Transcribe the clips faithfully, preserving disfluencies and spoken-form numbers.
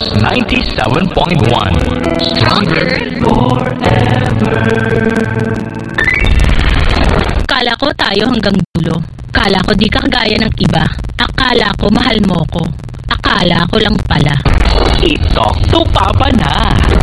ninety-seven point one. Stronger forever. Akala ko tayo hanggang dulo. Akala ko di ka kagaya ng iba. Akala ko mahal mo ko. Akala ko lang pala. I-talk to Papa na.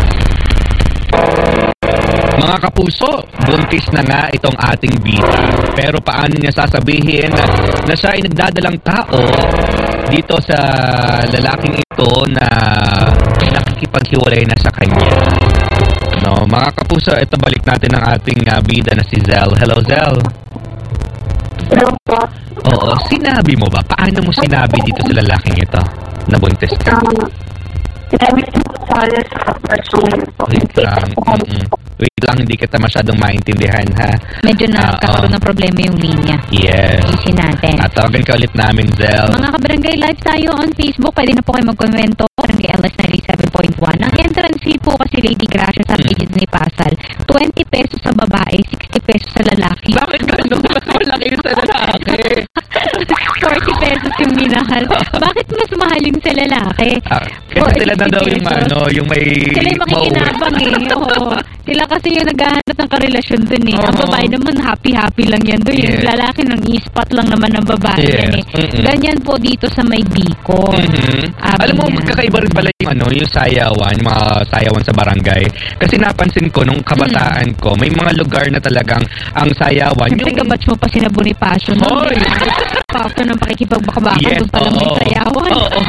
Mga kapuso, buntis na nga itong ating bida. Pero paano niya sasabihin na, na siya ay nagdadalang tao dito sa lalaking ito na nakikipaghiwalay na sa kanya? No, mga kapuso, ito balik natin ang ating uh, bida na si Zell. Hello, Zell. Hello po. Oo, sinabi mo ba? Paano mo sinabi dito sa lalaking ito na buntis ka? Um, sinabi ko sa sa personal po. Wait lang. Mm-mm. Wait lang, hindi kita masyadong maintindihan, ha? Medyo Ah, nagkakaroon oo. ng problema yung linya. Yes. Isin natin. At tawagin ka ulit namin, Zell. Mga kabarangay live tayo on Facebook. Pwede na po kayo magkomento. Barangay L S ninety-seven point one. Ang entrance fee po kasi Lady Gracia sa pages ni Pasal. twenty pesos sa babae, sixty pesos sa lalaki. Bakit gano'n? Mas malaki yung sa lalaki. forty pesos yung minahal. Bakit mas mahal yung sa lalaki? Ah, kasi sila na daw yung pesos. ano, yung may Sila yung makikinabang eh. Oo. Sila kasi yung naghahanap ng karelasyon dun eh. Ang Oo. babae naman happy-happy lang yan dun. Yung Yes. lalaki ng ispat lang naman ng babae Yes. yan eh. Mm-mm. Ganyan po dito sa may Bicol. Mhm. Abi Alam mo, yan. magkakaiba rin pala yung, ano, yung sayawan, mga sayawan sa barangay. Kasi napansin ko, nung kabataan ko, may mga lugar na talagang ang sayawan. Siyempre kabatch mo pa sina Bonifacio. No? Hoy! Pakto ng pakikipagbaka-baka. Yes, Doon pala may oo. sayawan. Oo.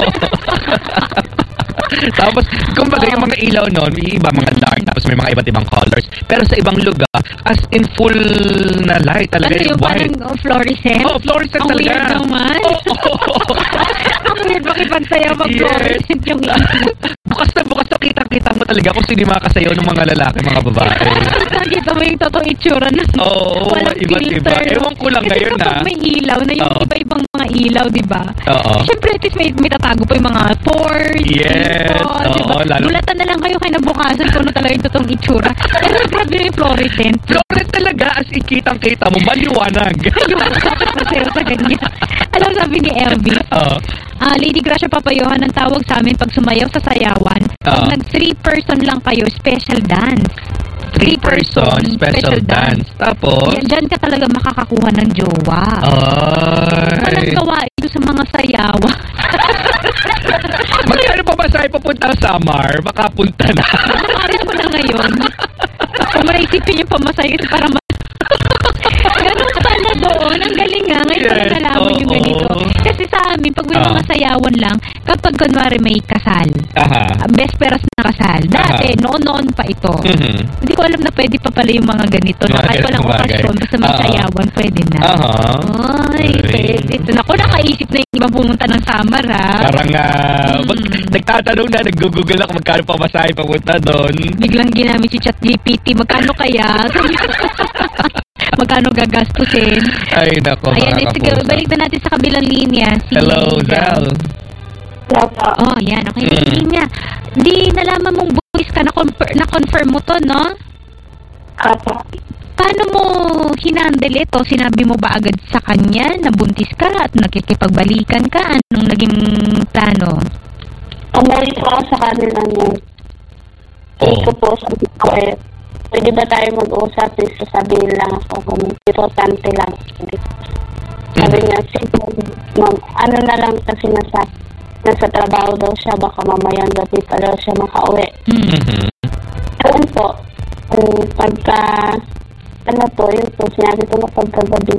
Tapos, kumbaga yung mga ilaw noon, may iba mga dark, tapos may mga iba't ibang colors. Pero sa ibang lugar, as in full na light talaga, Ano yung white. parang oh, fluorescent? Oh, fluorescent Ang talaga. weird naman. Oo, oo. Ang weird makipagsayaw pag Yes. fluorescent yung ilaw. Bukas na bukas na kita-kita mo talaga kung sino yung mga kasayaw ng mga lalaki, mga babae. Nakita mo yung totoong itsura na Oo, walang iba't iba. filter. Ewan ko lang Kasi ngayon, kapag ha? may ilaw na yung Oo. iba-ibang mga ilaw, di ba? Oo. Siyempre, at least may, may tatago pa yung mga pores. Yes. pimples, di ba? Oo, lalo- Gulatan na lang kayo kinabukasan kung ano talaga yung totoong itsura. Pero grabe yung fluorescent. Florent talaga, as ikitang-kita mo, maliwanag. Yung dapat masayaw sa ganyan. Alam, sabi ni Elvis, Oo. Ah, Lady Gracia Papayohan ang tawag sa amin pag sumayaw sa sayawan. Pag Ah. nag three person lang kayo, special dance. Three-person special dance. Tapos, Yan, dyan ka talaga makakakuha ng jowa. Walang ay. gawa ito sa mga sayawan. Magkano pa ba sa'yo papunta sa Samar? Baka punta na. Nakarin mo na ngayon. Kung maisipin yung pamasahe kasi para ma- Ganun pala doon. Ang galing nga. Ngayon pala Yes, nalaman yung oo. ganito. Kasi sa amin, pag may Ah. mga sayawan lang, kapag kunwari may kasal, Aha. ah, best peras na kasal. Dati, Aha. noon-noon pa ito. Mhm. Hindi ko alam na pwede pa pala yung mga ganito. Na Mga kahit walang ganitong bagay. okasyon, basta may Oo. sayawan, pwede na. Aha. Ay, Ay. pwede. Ito. Naku, nakaisip na yung ibang pumunta ng Samar, ha? Parang, ah, Mm. mag, nagtatanong na, nag-google ako magkano pa masahe papunta doon. Biglang ginamit si ChatGPT. Magkano kaya? Magkano gagastusin? Ay, nako, Ayan, mga eh, sige, kapuso. balik na natin sa kabilang linya. Si Hello, Zal. Hello po. Oh, yan. Okay, Mm. mm. linya. Di nalaman mong buwis ka, na-confirm, na-confirm mo to, no? Apo. Paano mo hinandle ito? Sinabi mo ba agad sa kanya na buntis ka at nakikipagbalikan ka? Anong naging plano? Umuwi po ako sa kanila niya. Oh. Ito po, sabi ko eh, pwede ba tayo mag-usap? Eh, sasabihin lang ako kung importante lang. Sabi niya, sige, ma'am, ano na lang kasi nasa, nasa trabaho daw siya, baka mamayang gabi pa daw siya makauwi. Mm. Mhm. Ayun po, um, pagka, ano po, yun po, sinabi ko na pagkagabi.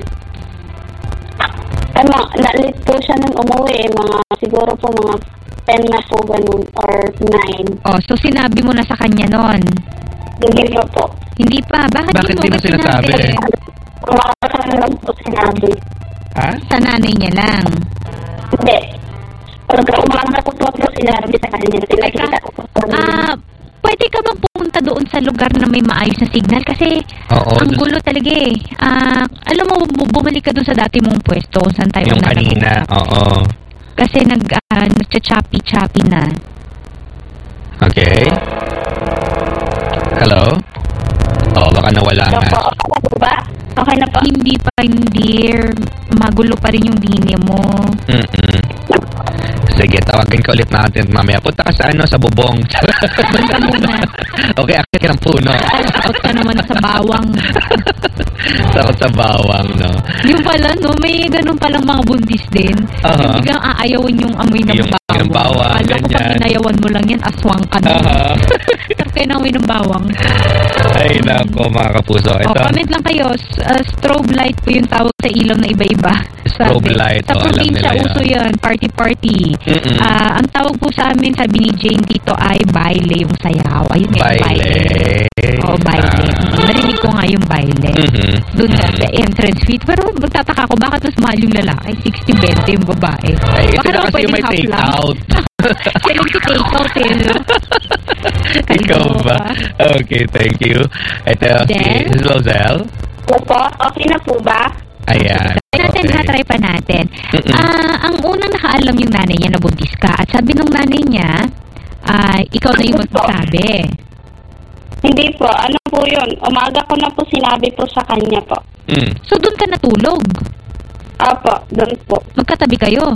Ay, ma, nalit po siya nung umuwi, eh, mga, siguro po mga ten na po ganun, or nine. Oh, so sinabi mo na sa kanya nun? Hindi ko po. Hindi pa. Bakit, Bakit di mo di mo agad sinasabi? Kumakasama lang po sinabi. Ha? Sa nanay niya lang. Hindi. Pagka umaga ko po po sinabi sa kanya, pinakita ko po po. Ah, pwede ka bang pumunta doon sa lugar na may maayos na signal? Kasi Oo. ang gulo talaga eh. Ah, alam mo, bu- bumalik ka doon sa dati mong pwesto. Saan tayo Yung una kanina. nag-uusap. Oo. Kasi nag, uh, nagcha-choppy-choppy na. Okay. Hello? Oh, baka nawala So, nga. po, okay po ba? Okay na po. Hindi pa, hindi. Magulo pa rin yung linya mo. Mm-mm. Sige, tawagin ka ulit natin mamaya. Punta ka sa ano, sa bubong. Doon ka muna. Okay, akit ka ng puno. Out ka naman sa bawang. Takot sa bawang, no? Yung pala, no, may ganun palang mga buntis din. Aha. Yung biglang aayawin yung amoy ng Yung- bawang. yung bawang, Kala ko pag ganyan. inayawan mo lang yan, aswang ka na. Aha. Sarap kayo ng amoy ng bawang. Ay, nako, mga kapuso. O, Ito, comment lang kayo. S- uh, strobe light po yung tawag sa ilaw na iba-iba. Strobe Sabi. light, Sa o, alam probinsya, nila uso yan. yan. Party-party. Mm-mm. Ah, ang tawag po sa amin, sabi ni Jane dito, ay baile yung sayaw. Ayun nga, yung baile. baile. Oo, baile. Ah. Narinig ko nga yung baile. Mhm. Doon ka sa entrance fee. Pero magtataka ko, bakit mas mahal yung lalaki? sixty twenty yung babae. Ay, ito Baka na naman kasi yung may pwedeng half take lang. out. Sila yung take out eh. no? Ikaw ba? Okay, thank you. Ito, si Del? Rosel. Opo, okay na po ba? Ayan. Try natin, okay. ha, try pa natin. Mm-mm. Ah, ang unang nakaalam yung nanay niya na buntis ka. At sabi nung nanay niya, ah, ikaw na yung magsasabi. Hindi po, ano po yun? Umaga ko na po sinabi po sa kanya po. Mm. So, doon ka natulog. Opo, doon po. Magkatabi kayo.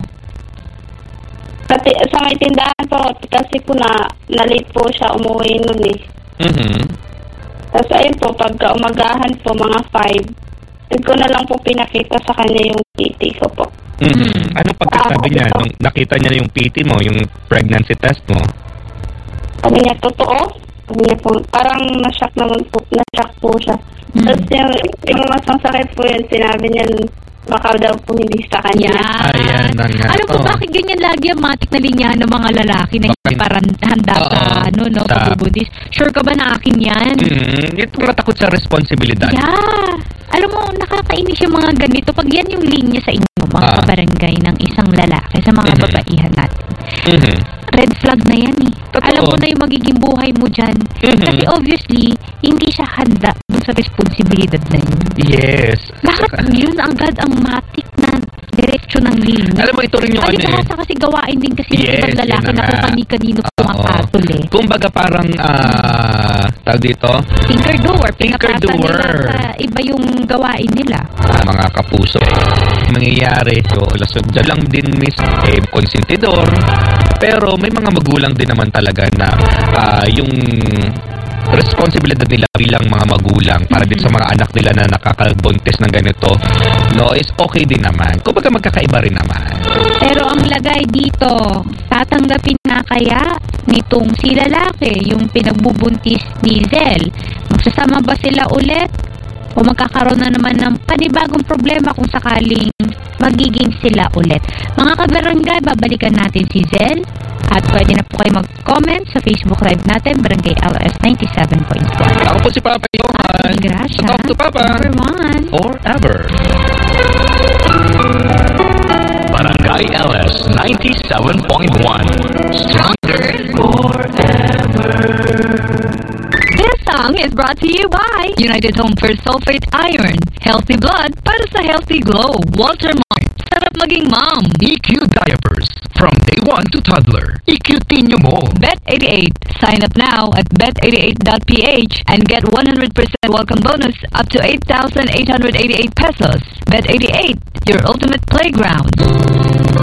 Kasi sa may tindahan po, kasi po na na-late po siya umuwi nun eh. Mhm. Tapos ayun po, pagka umagahan po, mga five, hindi ko na lang po pinakita sa kanya yung titi ko po. Mhm. Anong pagkasabi niya nung nakita niya yung P T mo, yung pregnancy test mo? Sabi niya, totoo? Sabi niya po, parang nashock naman po, nashock po siya. Mm. Tapos yung, yung mas masakit po yun, sinabi niya, baka daw po hindi sa kanya. Yan. Ayan na nga. Alam mo Oh. bakit ganyan lagi ang matik na linya ng mga lalaki na hindi Bakit? parang handa sa Oo. ano, no, Sa- pagbubudis. Sure ka ba na akin yan? Mm, ito natakot sa responsibilidad. Yeah. Alam mo, nakakainis yung mga ganito. Pag yan yung linya sa inyo, mga Ah. kabarangay ng isang lalaki sa mga Mhm. babaihan natin. Mhm. Red flag na yan eh. Totoo. Alam mo na yung magiging buhay mo dyan. Mhm. Kasi obviously, hindi siya handa dun sa responsibilidad na yun. Yes. Bakit yun agad ang matik na diretsyo ng linya? Alam mo, ito rin yung ano eh. Palibhasa kasi gawain din kasi Yes, ng ibang lalaki yun na na kung nga. kani-kanino Oo. pumapatol eh. Kumbaga parang, ah, tawag dito, Finger doer, pinapasa doer. nila sa iba yung gawain nila. ah, mga kapuso, mangyayari, so, lasog dyan lang din miss, eh, konsentidor, pero may mga magulang din naman talaga na ah, yung responsibilidad nila bilang mga magulang para din sa mga anak nila na nakakabuntis ng ganito, no, is okay din naman. Kumbaga magkakaiba rin naman. Pero ang lagay dito, tatanggapin na kaya nitong si lalaki, yung pinagbubuntis ni Zel. Magsasama ba sila ulit? O magkakaroon na naman ng panibagong problema kung sakaling magiging sila ulit. Mga kabarangay, babalikan natin si Zel. At pwede na po kayo mag-comment sa Facebook Live natin, Barangay L S ninety-seven point one. Ako po si Papa Johan. Gracia. Talk to Papa. Number one. Forever. Barangay L S ninety-seven point one. Stronger forever. This song is brought to you by United Home for Sulfate Iron. Healthy blood para sa healthy glow. Walter Mart. Sarap maging mom. E Q Diapers. From day one to toddler. E Q Tinyo mo. Bet eighty-eight. Sign up now at bet eighty-eight dot p h and get one hundred percent welcome bonus up to eight thousand eight hundred eighty-eight pesos. Bet eighty-eight, your ultimate playground.